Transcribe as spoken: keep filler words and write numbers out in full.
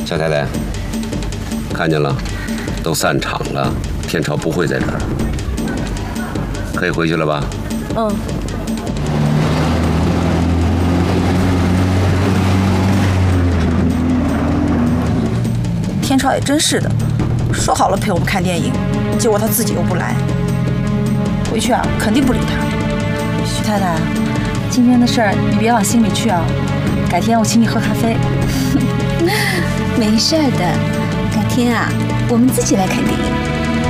小太太，看见了，都散场了，天朝不会在这儿，可以回去了吧？ 嗯。天朝也真是的，说好了陪我们看电影，结果他自己又不来。回去啊，肯定不理他。徐太太，今天的事儿你别往心里去啊，改天我请你喝咖啡。 没事的，改天啊，我们自己来看电影。